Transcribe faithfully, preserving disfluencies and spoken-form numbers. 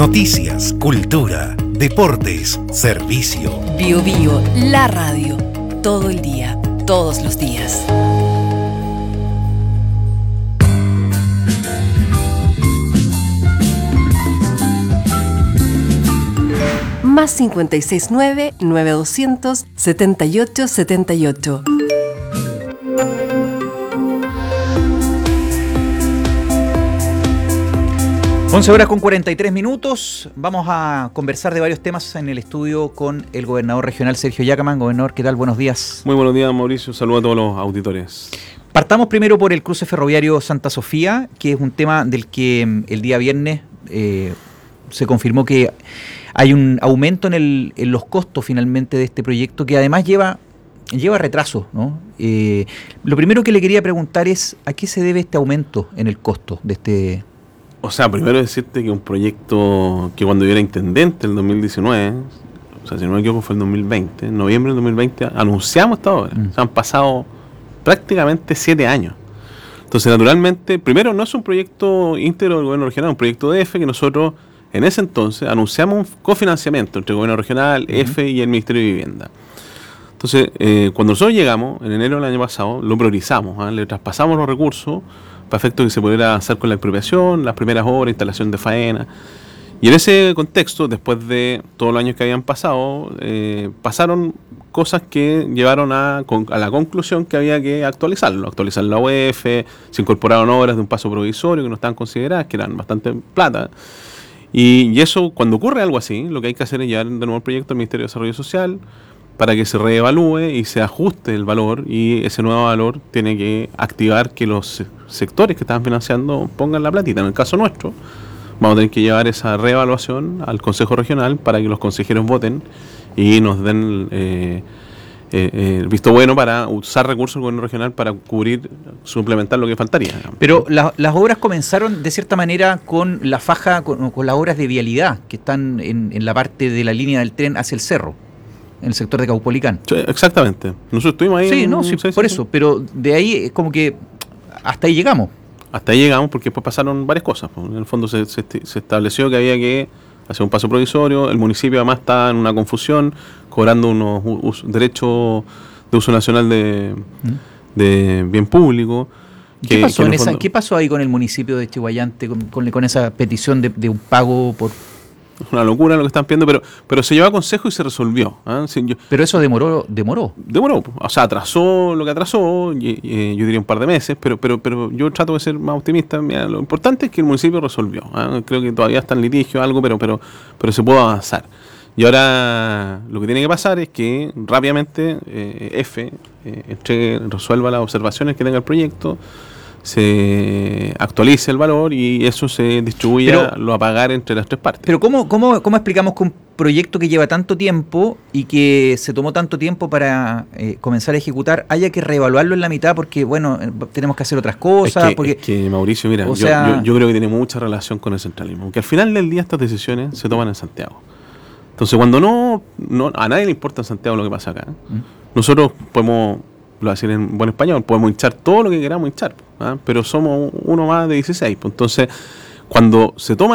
Noticias, cultura, deportes, servicio. Bio Bio, la radio. Todo el día, todos los días. Más cincuenta y seis nueve, nueve doscientos, setenta y ocho setenta y ocho. once horas con cuarenta y tres minutos. Vamos a conversar de varios temas en el estudio con el gobernador regional Sergio Yacamán. Gobernador, ¿qué tal? Buenos días. Muy buenos días, Mauricio. Saludos a todos los auditores. Partamos primero por el cruce ferroviario Santa Sofía, que es un tema del que el día viernes eh, se confirmó que hay un aumento en, el, en los costos finalmente de este proyecto, que además lleva, lleva retraso, ¿no? Eh, lo primero que le quería preguntar es, ¿a qué se debe este aumento en el costo de este? O sea, primero decirte que un proyecto que cuando yo era intendente en el dos mil diecinueve, o sea, si no me equivoco fue el dos mil veinte, en noviembre del dos mil veinte, anunciamos esta obra. Mm. O sea, han pasado prácticamente siete años. Entonces, naturalmente, primero no es un proyecto íntegro del gobierno regional, es un proyecto de EFE que nosotros en ese entonces anunciamos un cofinanciamiento entre el gobierno regional, uh-huh. EFE y el Ministerio de Vivienda. Entonces, eh, cuando nosotros llegamos, en enero del año pasado, lo priorizamos, ¿eh? Le traspasamos los recursos para efecto que se pudiera hacer con la expropiación, las primeras obras, instalación de faena. Y en ese contexto, después de todos los años que habían pasado, eh, pasaron cosas que llevaron a, a la conclusión que había que actualizarlo. Actualizar la U E F, se incorporaron obras de un paso provisorio que no estaban consideradas, que eran bastante plata. Y, y eso, cuando ocurre algo así, lo que hay que hacer es llevar de nuevo el proyecto al Ministerio de Desarrollo Social para que se reevalúe y se ajuste el valor, y ese nuevo valor tiene que activar que los sectores que estaban financiando pongan la platita. En el caso nuestro, vamos a tener que llevar esa reevaluación al Consejo Regional para que los consejeros voten y nos den eh, eh, eh, el visto bueno para usar recursos del gobierno regional para cubrir, suplementar lo que faltaría. Pero la, las obras comenzaron de cierta manera con la faja, con, con las obras de vialidad que están en, en la parte de la línea del tren hacia el cerro, en el sector de Caupolicán. Sí, exactamente. Nosotros estuvimos ahí. Sí, en, no, sí, sí, por sí, eso. Pero de ahí es como que hasta ahí llegamos. Hasta ahí llegamos porque después pasaron varias cosas. En el fondo se, se, se estableció que había que hacer un paso provisorio. El municipio además está en una confusión, cobrando unos us, derechos de uso nacional de, ¿Mm? de bien público. Que, ¿Qué, pasó en esa, fondo... ¿Qué pasó ahí con el municipio de Chihuayante, con, con, con esa petición de, de un pago por... Una locura lo que están pidiendo, pero pero se llevó a consejo y se resolvió. ¿eh? Sí, yo, pero eso demoró, demoró. Demoró, o sea, atrasó lo que atrasó, y, y, yo diría un par de meses, pero pero pero yo trato de ser más optimista. Mira, lo importante es que el municipio resolvió. ¿eh? Creo que todavía está en litigio algo, pero pero pero se puede avanzar. Y ahora lo que tiene que pasar es que rápidamente eh, F eh, entregue, resuelva las observaciones que tenga el proyecto, se actualice el valor y eso se distribuya, pero, lo a pagar entre las tres partes. Pero ¿cómo, cómo, cómo explicamos que un proyecto que lleva tanto tiempo y que se tomó tanto tiempo para eh, comenzar a ejecutar haya que reevaluarlo en la mitad porque, bueno, tenemos que hacer otras cosas? Es que, porque, es que Mauricio, mira, yo, sea, yo, yo creo que tiene mucha relación con el centralismo, porque al final del día estas decisiones se toman en Santiago. Entonces cuando no, no a nadie le importa en Santiago lo que pasa acá, ¿eh? ¿Mm? Nosotros podemos... lo voy a decir en buen español, podemos hinchar todo lo que queramos hinchar, ¿eh? Pero somos uno más de dieciséis. Entonces, cuando se toma